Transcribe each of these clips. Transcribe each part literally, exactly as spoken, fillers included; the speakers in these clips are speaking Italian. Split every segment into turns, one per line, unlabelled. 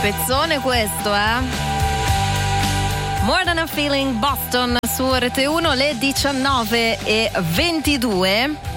Pezzone questo, eh? More Than a Feeling, Boston su R T uno, le diciannove e ventidue.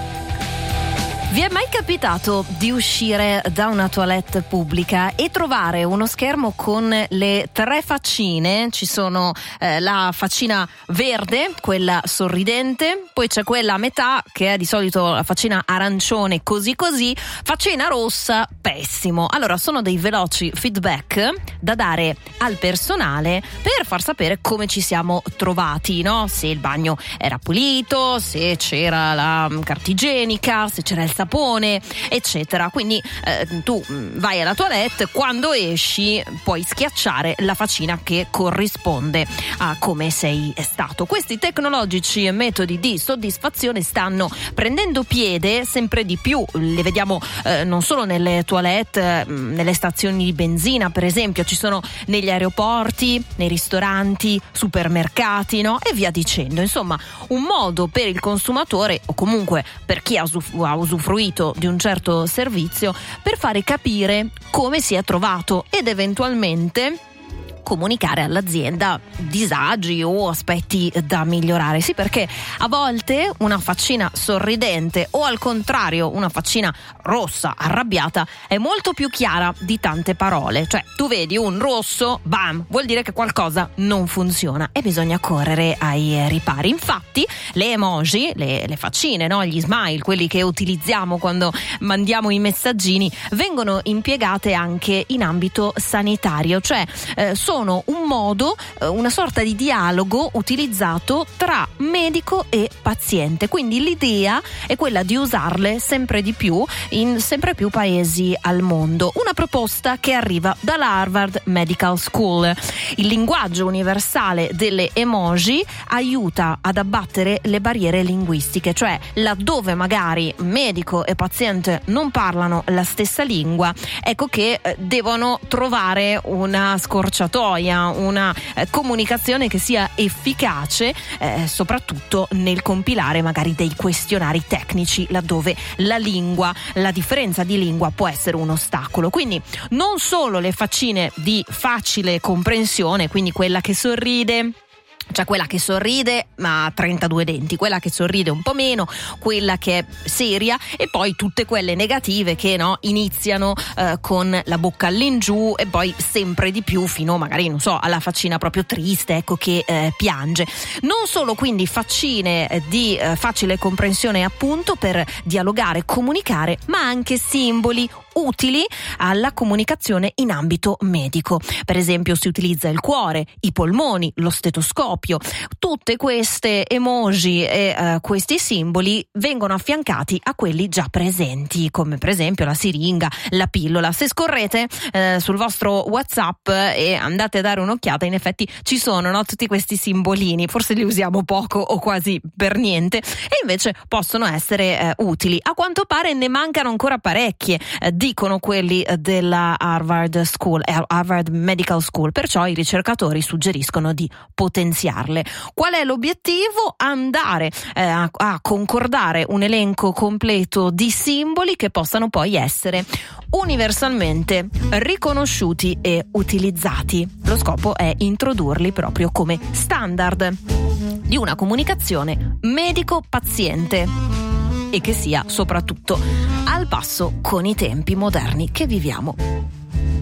Vi è mai capitato di uscire da una toilette pubblica e trovare uno schermo con le tre faccine? Ci sono eh, la faccina verde, quella sorridente, poi c'è quella a metà che è di solito la faccina arancione così così, faccina rossa pessimo. Allora sono dei veloci feedback da dare al personale per far sapere come ci siamo trovati, no? Se il bagno era pulito, se c'era la carta igienica, se c'era il sapone, eccetera. Quindi eh, tu vai alla toilette, quando esci puoi schiacciare la faccina che corrisponde a come sei stato. Questi tecnologici metodi di soddisfazione stanno prendendo piede sempre di più. Le vediamo eh, non solo nelle toilette, eh, nelle stazioni di benzina per esempio, ci sono negli aeroporti, nei ristoranti, supermercati, no? E via dicendo. Insomma, un modo per il consumatore o comunque per chi ha usufruito di un certo servizio per fare capire come si è trovato ed eventualmente comunicare all'azienda disagi o aspetti da migliorare. Sì, perché a volte una faccina sorridente o al contrario una faccina rossa arrabbiata è molto più chiara di tante parole. Cioè tu vedi un rosso, bam, vuol dire che qualcosa non funziona e bisogna correre ai ripari. Infatti le emoji, le, le faccine, no? Gli smile, quelli che utilizziamo quando mandiamo i messaggini, vengono impiegate anche in ambito sanitario, cioè eh, sono sono un modo, una sorta di dialogo utilizzato tra medico e paziente. Quindi l'idea è quella di usarle sempre di più in sempre più paesi al mondo. Una proposta che arriva dalla Harvard Medical School. Il linguaggio universale delle emoji aiuta ad abbattere le barriere linguistiche, cioè laddove magari medico e paziente non parlano la stessa lingua, ecco che devono trovare una scorciatoia, una eh, comunicazione che sia efficace, eh, soprattutto nel compilare magari dei questionari tecnici laddove la lingua, la differenza di lingua può essere un ostacolo. Quindi non solo le faccine di facile comprensione, quindi quella che sorride, cioè quella che sorride ma ha trentadue denti, quella che sorride un po' meno, quella che è seria, e poi tutte quelle negative che no iniziano eh, con la bocca all'ingiù e poi sempre di più fino magari non so alla faccina proprio triste, ecco, che eh, piange. Non solo quindi faccine di eh, facile comprensione appunto per dialogare, comunicare, ma anche simboli utili alla comunicazione in ambito medico. Per esempio si utilizza il cuore, i polmoni, lo stetoscopio. Tutte queste emoji e uh, questi simboli vengono affiancati a quelli già presenti, come per esempio la siringa, la pillola. Se scorrete eh, sul vostro WhatsApp e andate a dare un'occhiata, in effetti ci sono, no, tutti questi simbolini, forse li usiamo poco o quasi per niente, e invece possono essere eh, utili. A quanto pare ne mancano ancora parecchie, eh, dicono quelli della Harvard School, Harvard Medical School, perciò i ricercatori suggeriscono di potenziarle. Qual è l'obiettivo? Andare eh, a, a concordare un elenco completo di simboli che possano poi essere universalmente riconosciuti e utilizzati. Lo scopo è introdurli proprio come standard di una comunicazione medico-paziente e che sia soprattutto al passo con i tempi moderni che viviamo.